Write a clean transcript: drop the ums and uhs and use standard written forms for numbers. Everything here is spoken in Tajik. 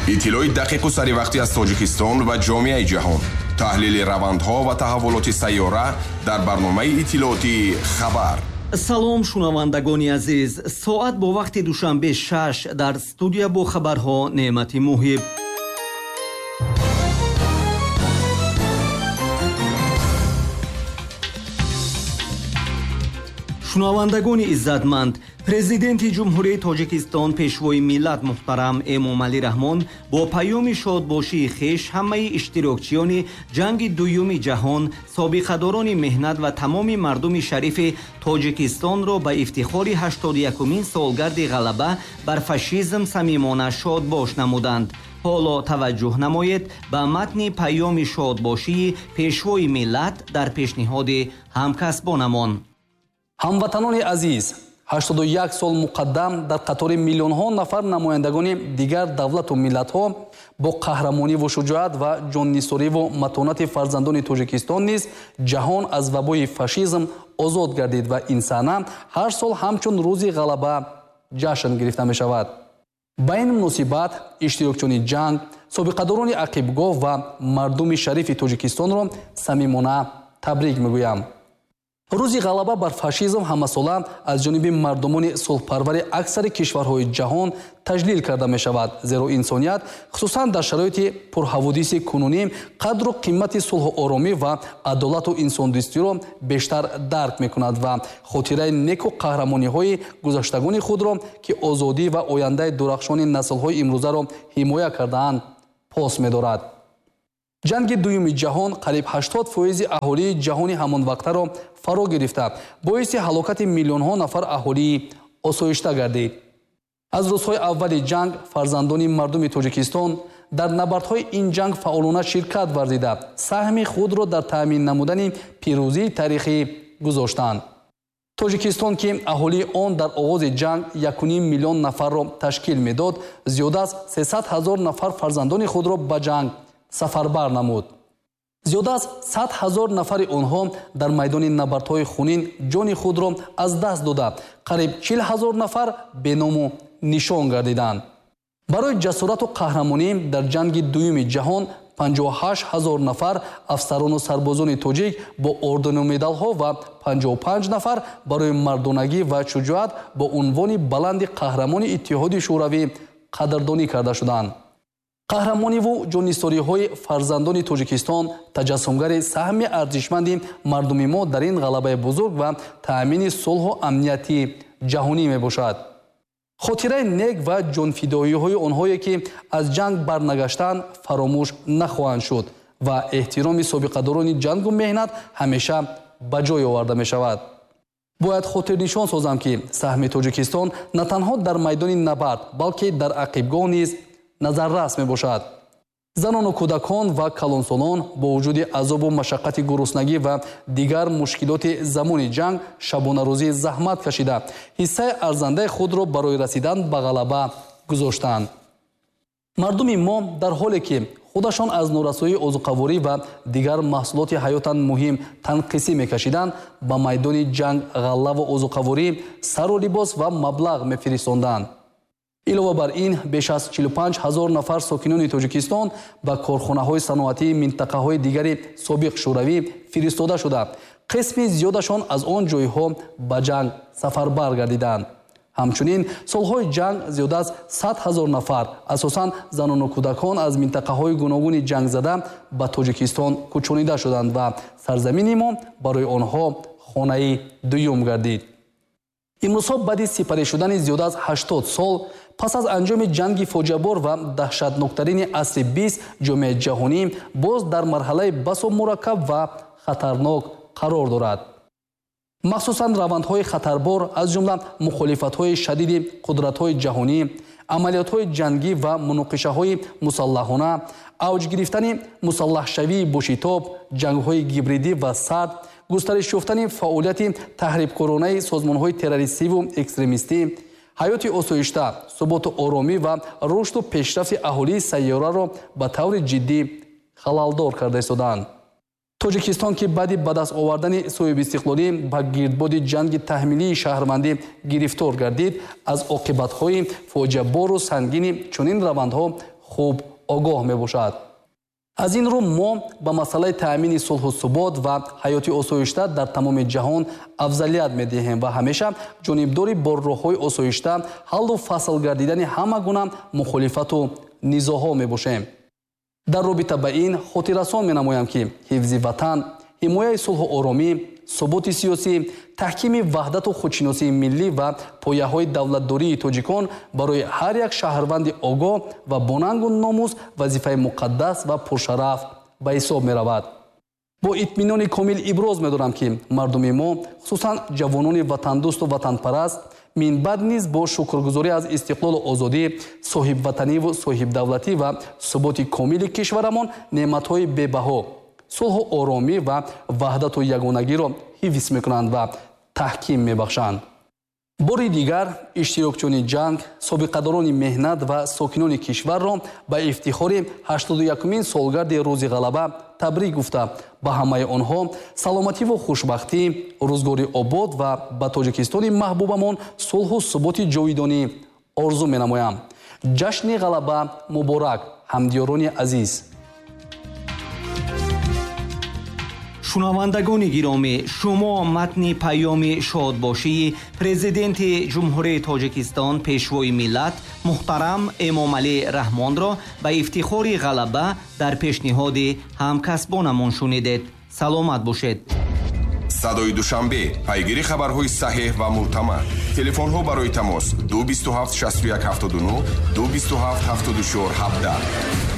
иттилои дақиқу саривақтӣ аз Тоҷикистон ва ҷомеаи ҷаҳон. таҳлили равандҳо ва таҳаввулоти сайёра дар барномаи иттилооти хабар. салом шунавандагони азиз, соат бо вақти душанбе 6 дар студия бо хабарҳо Неъмати Муҳиб. шунавандагони иззатманд, президенти ҷумҳурияи Тоҷикистон пешвои миллат муҳтарам Эмомалӣ Раҳмон бо паёми шодбошии хеш ҳамаи иштирокчиёни ҷанги дуюми ҷаҳон, собиқадорони меҳнат ва тамоми мардуми шарифи Тоҷикистонро ба ифтихори 81-умин солгарди ғалаба бар фашизм самимона шодбош намуданд. ҳоло таваҷҷӯҳ намоед ба матни паёми шодбошии пешвои миллат дар пешниҳоди ҳамкасбонамон. ҳамватанони азиз, 81 сол муқаддам дар қатори миллионҳо нафар намояндагони дигар давлату миллатҳо бо қаҳрамониву шуҷоат ва ҷоннисориву матонати фарзандони Тоҷикистон низ ҷаҳон аз вабои фашизм озод гардид ва ин саҳна ҳар сол ҳамчун рӯзи ғалаба ҷашн гирифта мешавад. ба ин муносибат иштирокчиёни ҷанг, собиқадорони ақибгоҳ ва мардуми шарифи Тоҷикистонро самимона табрик мегӯям. рӯзи ғалаба бар фашизм ҳамасола аз ҷониби мардумони сулҳпарвари аксари кишварҳои ҷаҳон таҷлил карда мешавад, зеро инсоният хусусан дар шароити пурҳаводиси кунунӣ қадру қимати сулҳу оромӣ ва адолату инсондӯстиро бештар дарк мекунад ва хотираи неку қаҳрамониҳои гузаштагони худро ки озодӣ ва ояндаи дурахшони наслҳои имрӯзаро ҳимоя кардаанд пос медорад. ҷанги дуюми ҷаҳон қариб 80% аҳолии ҷаҳони ҳамонвақтаро фаро гирифта, боиси ҳалокати миллионҳо нафар аҳолии осоишта гардид. аз рӯзҳои аввали ҷанг фарзандони мардуми Тоҷикистон дар набардҳои ин ҷанг фаъолона ширкат варзида, саҳми худро дар таъмин намудани пирӯзии таърихӣ гузоштанд. Тоҷикистон ки аҳолии он дар оғози ҷанг 1.5 миллион нафарро ташкил медод, зиёда аз 300 000 нафар фарзандони худро ба ҷанг сафарбар намуд. зиёда аз 100 000 нафари онҳо дар майдони набардҳои хунин ҷони худро аз даст дода, қариб 40 000 нафар беному нишон гардиданд. барои ҷасорату қаҳрамонӣ дар ҷанги дуюми ҷаҳон 58 000 нафар афсарону сарбозони тоҷик бо ордену медалҳо ва 55 нафар барои мардонагӣ ва шуҷоат бо унвони баланди қаҳрамони Иттиҳоди шӯравӣ қадрдонӣ карда шуданд. қаҳрамониву ҷонисориҳои фарзандони Тоҷикистон таҷассумгари саҳми арзишманди мардуми мо дар ин ғалабаи бузург ва таъмини сулҳу амнияти ҷаҳонӣ мебошад. хотираи нек ва ҷонфидоиҳои онҳое ки аз ҷанг барнагаштанд фаромӯш нахоҳанд шуд ва эҳтироми собиқадорони ҷангу меҳнат ҳамеша ба ҷой оварда мешавад. бояд хотирнишон созам ки саҳми Тоҷикистон на танҳо дар майдони набард, балки дар ақибгоҳ низ назаррас мебошад. занону кӯдакон ва калонсолон бо вуҷуди азобу машаққати гуруснагӣ ва дигар мушкилоти замони ҷанг шабонарӯзӣ заҳмат кашида, ҳиссаи арзандаи худро барои расидан ба ғалаба гузоштанд. мардуми мо дар ҳоле ки худашон аз норасоии озуқаворӣ ва дигар маҳсулоти ҳаётан муҳим танқисӣ мекашиданд, ба майдони ҷанг ғаллаву озуқаворӣ сару либос ва маблағ мефиристонданд. илова бар ин беш аз 45 000 нафар сокинони Тоҷикистон ба корхонаҳои саноатии минтақаҳои дигари собиқ шӯравӣ фиристода шуда, қисми зиёдашон аз он ҷойҳо ба ҷанг сафарбар гардиданд. ҳамчунин солҳои ҷанг зиёда аз 100 000 нафар, асосан занону кӯдакон аз минтақаҳои гуногуни ҷангзада ба Тоҷикистон кӯчонида шуданд ва сарзамини мо барои онҳо хонаи дуюм гардид. имрӯзҳо баъди сипарӣ шудани зиёда аз 80 сол пас аз анҷоми ҷанги фоҷиабор ва даҳшатноктарини асри 20 ҷомеаи ҷаҳонӣ боз дар марҳалаи басо мураккаб ва хатарнок қарор дорад. махсусан равандҳои хатарбор аз ҷумла мухолифатҳои шадиди қудратҳои ҷаҳонӣ, амалиётҳои ҷангӣ ва муноқишаҳои мусаллаҳона, авҷ гирифтани мусаллаҳшавии бошитоб, ҷангҳои гибридӣ ва сард, густариш ёфтани фаъолияти таҳрибкоронаи созмонҳои террористиву экстремистӣ, ҳаёти осоишта, суботу оромӣ ва рушду пешрафти аҳолии сайёраро ба таври ҷиддӣ халалдор карда истоданд. Тоҷикистон ки баъди ба даст овардани соҳибистиқлолӣ ба гирдбоди ҷанги таҳмилии шаҳрвандӣ гирифтор гардид, аз оқибатҳои фоҷиабору сангини чунин равандҳо хуб огоҳ мебошад. аз ин рӯ мо ба масъалаи таъмини сулҳу субот ва ҳаёти осоишта дар тамоми ҷаҳон афзалият медиҳем ва ҳамеша ҷонибдори бо роҳҳои осоишта ҳаллу фасл гардидани ҳама гуна мухолифату низоъҳо мебошем. дар робита ба ин хотиррасон менамоям ки ҳифзи ватан, ҳимояи сулҳу оромӣ, суботи сиёсӣ, таҳкими ваҳдату худшиносии миллӣ ва пояҳои давлатдории тоҷикон барои ҳар як шаҳрванди огоҳ ва бонангу номус вазифаи муқаддас ва пуршараф ба ҳисоб меравад. бо итминони комил иброз медорам ки мардуми мо, хусусан ҷавонони ватандӯсту ватанпараст, минбаъд низ бо шукргузорӣ аз истиқлолу озодӣ, соҳибватаниву соҳибдавлатӣ ва суботи комили кишварамон неъматҳои бебаҳо, сулҳу оромӣ ва ваҳдату ягонагиро ҳифз мекунанд ва таҳким мебахшанд. бори дигар иштирокчиёни ҷанг, собиқадорони меҳнат ва сокинони кишварро ба ифтихори 81-мин солгарди рӯзи ғалаба табрик гуфта, ба ҳамаи онҳо саломативу хушбахтӣ, рӯзгори обод ва ба Тоҷикистони маҳбубамон сулҳу суботи ҷовидонӣ орзу менамоям. ҷашни ғалаба муборак, ҳамдиёрони азиз. шунавандагони гиромӣ, шумо матни паёми шодбошии президенти ҷумҳурии Тоҷикистон пешвои миллат муҳтарам Эмомалӣ Раҳмонро ба ифтихори ғалаба дар пешниҳоди ҳамкасбонамон шунидед. саломат бошед. садои душанбе, пайгири хабарҳои саҳеҳ ва мӯътамад. телефонҳо барои тамос 227 61 79 227 74 17.